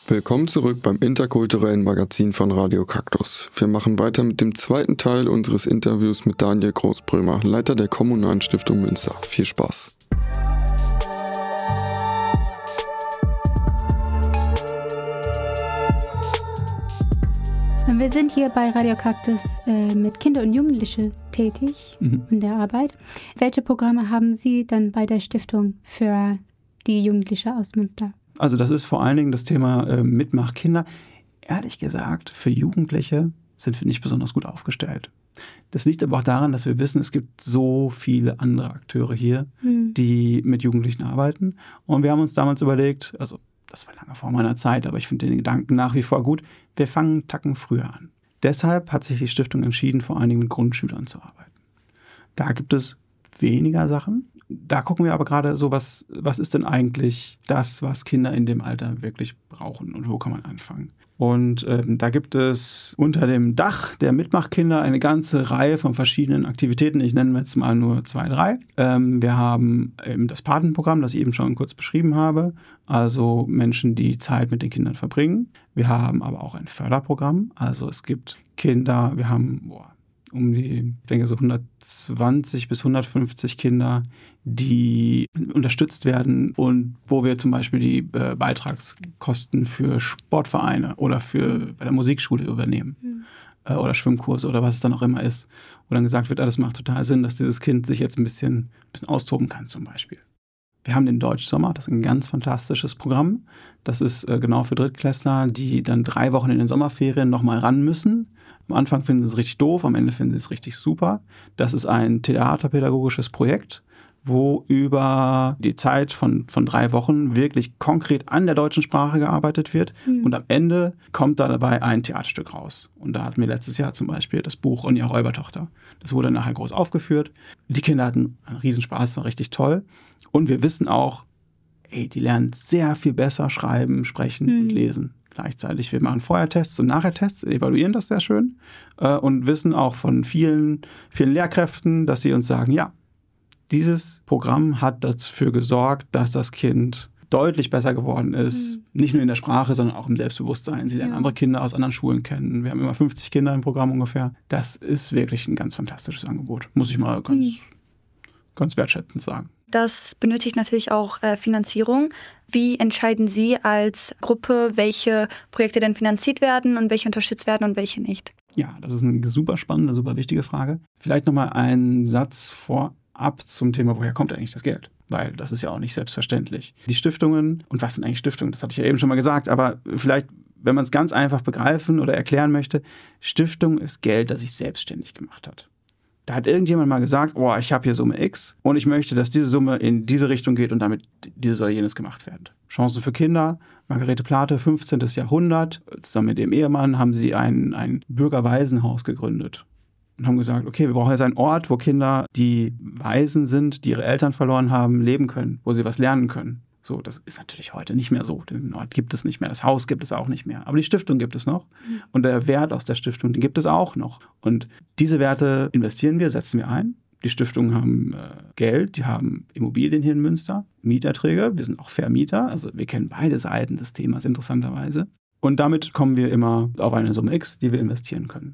Willkommen zurück beim interkulturellen Magazin von Radio Kaktus. Wir machen weiter mit dem zweiten Teil unseres Interviews mit Daniel Großbrömer, Leiter der Kommunalen Stiftung Münster. Viel Spaß! Wir sind hier bei Radio Kaktus mit Kinder und Jugendliche tätig in der Arbeit. Welche Programme haben Sie dann bei der Stiftung für die Jugendliche aus Münster? Also das ist vor allen Dingen das Thema Mitmachkinder. Ehrlich gesagt, für Jugendliche sind wir nicht besonders gut aufgestellt. Das liegt aber auch daran, dass wir wissen, es gibt so viele andere Akteure hier, die mit Jugendlichen arbeiten. Und wir haben uns damals überlegt, also das war lange vor meiner Zeit, aber ich finde den Gedanken nach wie vor gut, wir fangen einen Tacken früher an. Deshalb hat sich die Stiftung entschieden, vor allen Dingen mit Grundschülern zu arbeiten. Da gibt es weniger Sachen. Da gucken wir aber gerade so, was ist denn eigentlich das, was Kinder in dem Alter wirklich brauchen und wo kann man anfangen? Und da gibt es unter dem Dach der Mitmachkinder eine ganze Reihe von verschiedenen Aktivitäten. Ich nenne jetzt mal nur 2, 3. Wir haben eben das Patenprogramm, das ich eben schon kurz beschrieben habe. Also Menschen, die Zeit mit den Kindern verbringen. Wir haben aber auch ein Förderprogramm. Also es gibt Kinder, wir haben um die, ich denke so 120 bis 150 Kinder, die unterstützt werden und wo wir zum Beispiel die Beitragskosten für Sportvereine oder bei der Musikschule übernehmen oder Schwimmkurse oder was es dann auch immer ist. Wo dann gesagt wird, das macht total Sinn, dass dieses Kind sich jetzt ein bisschen austoben kann zum Beispiel. Wir haben den Deutschsommer, das ist ein ganz fantastisches Programm. Das ist genau für Drittklässler, die dann 3 Wochen in den Sommerferien nochmal ran müssen. Am Anfang finden sie es richtig doof, am Ende finden sie es richtig super. Das ist ein theaterpädagogisches Projekt, wo über die Zeit von 3 Wochen wirklich konkret an der deutschen Sprache gearbeitet wird. Und am Ende kommt da dabei ein Theaterstück raus. Und da hatten wir letztes Jahr zum Beispiel das Buch Ronja Räubertochter. Das wurde nachher groß aufgeführt. Die Kinder hatten einen Riesenspaß, war richtig toll. Und wir wissen auch, die lernen sehr viel besser schreiben, sprechen und lesen. Gleichzeitig, wir machen Vorher-Tests und Nachher-Tests, evaluieren das sehr schön und wissen auch von vielen Lehrkräften, dass sie uns sagen, ja, dieses Programm hat dafür gesorgt, dass das Kind deutlich besser geworden ist. Nicht nur in der Sprache, sondern auch im Selbstbewusstsein. Sie lernen andere Kinder aus anderen Schulen kennen. Wir haben immer 50 Kinder im Programm ungefähr. Das ist wirklich ein ganz fantastisches Angebot. Muss ich mal ganz wertschätzend sagen. Das benötigt natürlich auch Finanzierung. Wie entscheiden Sie als Gruppe, welche Projekte denn finanziert werden und welche unterstützt werden und welche nicht? Ja, das ist eine super spannende, super wichtige Frage. Vielleicht nochmal einen Satz vorab zum Thema, woher kommt eigentlich das Geld? Weil das ist ja auch nicht selbstverständlich. Die Stiftungen, und was sind eigentlich Stiftungen? Das hatte ich ja eben schon mal gesagt, aber vielleicht, wenn man es ganz einfach begreifen oder erklären möchte, Stiftung ist Geld, das sich selbstständig gemacht hat. Da hat irgendjemand mal gesagt, ich habe hier Summe X und ich möchte, dass diese Summe in diese Richtung geht und damit dieses oder jenes gemacht wird. Chancen für Kinder, Margarete Plate, 15. Jahrhundert. Zusammen mit dem Ehemann haben sie ein Bürgerwaisenhaus gegründet und haben gesagt, okay, wir brauchen jetzt einen Ort, wo Kinder, die Waisen sind, die ihre Eltern verloren haben, leben können, wo sie was lernen können. So, das ist natürlich heute nicht mehr so. Den Ort gibt es nicht mehr, das Haus gibt es auch nicht mehr. Aber die Stiftung gibt es noch. Und der Wert aus der Stiftung, den gibt es auch noch. Und diese Werte investieren wir, setzen wir ein. Die Stiftungen haben Geld, die haben Immobilien hier in Münster, Mieterträge, wir sind auch Vermieter. Also wir kennen beide Seiten des Themas interessanterweise. Und damit kommen wir immer auf eine Summe X, die wir investieren können.